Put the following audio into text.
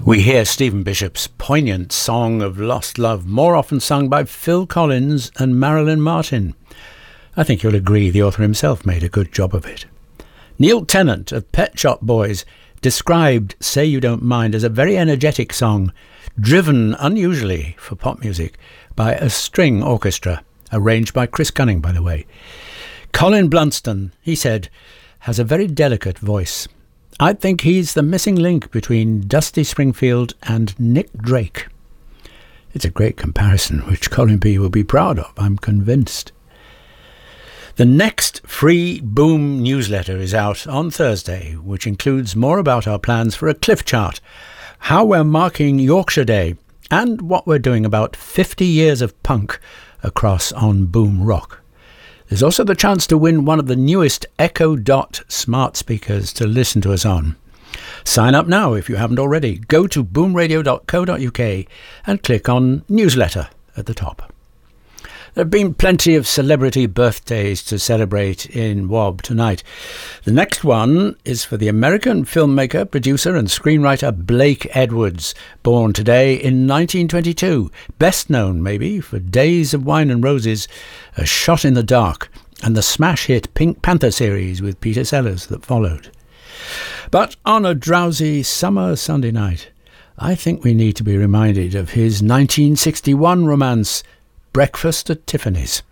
We hear Stephen Bishop's poignant Song of Lost Love more often sung by Phil Collins and Marilyn Martin. I think you'll agree the author himself made a good job of it. Neil Tennant of Pet Shop Boys described Say You Don't Mind as a very energetic song, driven unusually for pop music by a string orchestra, arranged by Chris Gunning, by the way. Colin Blunston, he said, has a very delicate voice. I think he's the missing link between Dusty Springfield and Nick Drake. It's a great comparison, which Colin B will be proud of, I'm convinced. The next free Boom newsletter is out on Thursday, which includes more about our plans for a cliff chart, how we're marking Yorkshire Day, and what we're doing about 50 years of punk across on Boom Rock. There's also the chance to win one of the newest Echo Dot smart speakers to listen to us on. Sign up now if you haven't already. Go to boomradio.co.uk and click on Newsletter at the top. There have been plenty of celebrity birthdays to celebrate in WOB tonight. The next one is for the American filmmaker, producer and screenwriter Blake Edwards, born today in 1922. Best known, maybe, for Days of Wine and Roses, A Shot in the Dark, and the smash hit Pink Panther series with Peter Sellers that followed. But on a drowsy summer Sunday night, I think we need to be reminded of his 1961 romance, Breakfast at Tiffany's.